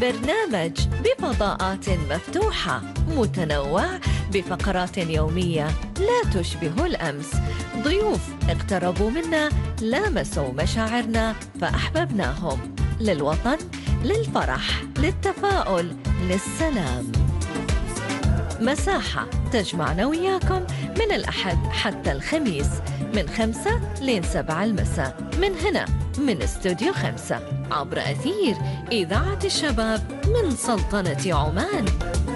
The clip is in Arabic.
برنامج بفضاءات مفتوحة متنوع بفقرات يومية لا تشبه الأمس. ضيوف اقتربوا منا، لامسوا مشاعرنا فأحببناهم. للوطن، للفرح، للتفاؤل، للسلام. مساحة تجمعنا وياكم من الأحد حتى الخميس من 5 لين 7 المساء، من هنا من استوديو 5 عبر أثير إذاعة الشباب من سلطنة عمان.